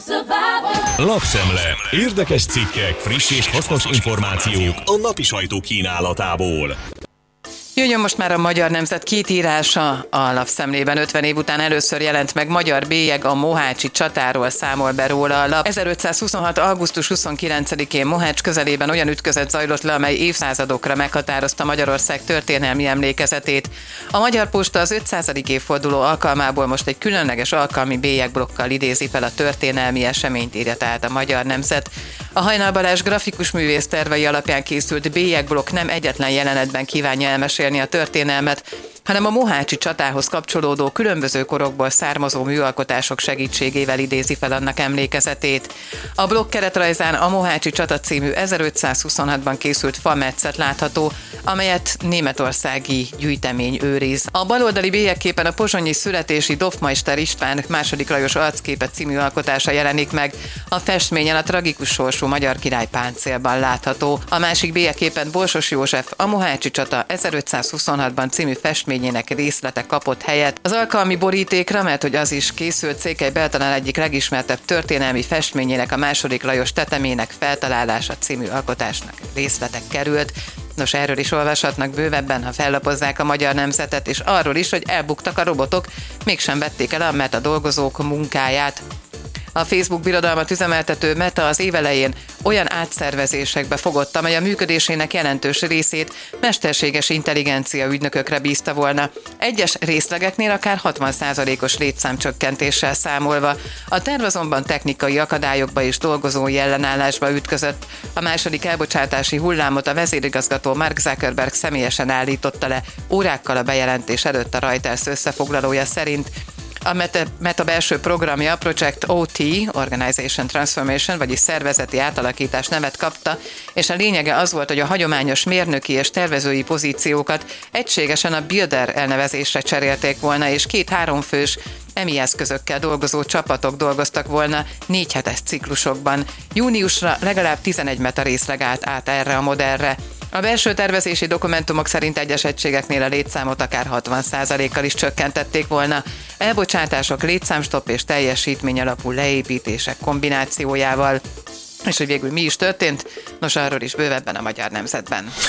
Lapszemle. Érdekes cikkek, friss és hasznos információk a napi sajtó kínálatából. Jöjjön most már a Magyar Nemzet két írása a Lapszemlében. 50 év után először jelent meg magyar bélyeg, a mohácsi csatáról számol be róla a lap. 1526. augusztus 29-én Mohács közelében olyan ütközet zajlott le, amely évszázadokra meghatározta Magyarország történelmi emlékezetét. A Magyar Posta az 500. évforduló alkalmából most egy különleges alkalmi bélyegblokkal idézi fel a történelmi eseményt, írja tehát a Magyar Nemzet. A Hajnal Balázs grafikus művész tervei alapján készült bélyegblokk nem egyetlen jelenetben kívánja elmesélni a történelmet, hanem a mohácsi csatához kapcsolódó különböző korokból származó műalkotások segítségével idézi fel annak emlékezetét. A blokk keretrajzán a Mohácsi csata című 1526-ban készült fametszet látható, amelyet németországi gyűjtemény őriz. A baloldali bélyegképen a pozsonyi születési Dorfmeister István II. Lajos arcképe című alkotása jelenik meg. A festményen a tragikus sorsú magyar király páncélban látható. A másik bélyegképen Borsos József a Mohácsi csata 1526-ban című festményének részlete kapott helyet. Az alkalmi borítékra, mert hogy az is készült, Székely Bertalan egyik legismertebb történelmi festményének, a II. Lajos tetemének feltalálása című alkotásnak részletek került. Nos, erről is olvashatnak bővebben, ha fellapozzák a Magyar Nemzetet, és arról is, hogy elbuktak a robotok, mégsem vették el a Meta dolgozók munkáját. A Facebook birodalmat üzemeltető Meta az évelején olyan átszervezésekbe fogott, amely a működésének jelentős részét mesterséges intelligencia ügynökökre bízta volna. Egyes részlegeknél akár 60%-os létszámcsökkentéssel számolva. A terv azonban technikai akadályokba és dolgozói ellenállásba ütközött. A második elbocsátási hullámot a vezérigazgató Mark Zuckerberg személyesen állította le órákkal a bejelentés előtt, a Reuters összefoglalója szerint. A Meta belső programja, a Project OT, Organization Transformation, vagyis szervezeti átalakítás nevet kapta, és a lényege az volt, hogy a hagyományos mérnöki és tervezői pozíciókat egységesen a Builder elnevezésre cserélték volna, és 2-3 fős EMI eszközökkel dolgozó csapatok dolgoztak volna 4 hetes ciklusokban. Júniusra legalább 11 Meta részleg állt át erre a modellre. A belső tervezési dokumentumok szerint egyes egységeknél a létszámot akár 60%-kal is csökkentették volna. Elbocsátások, létszámstopp és teljesítmény alapú leépítések kombinációjával. És hogy végül mi is történt? Nos, arról is bővebben a Magyar Nemzetben.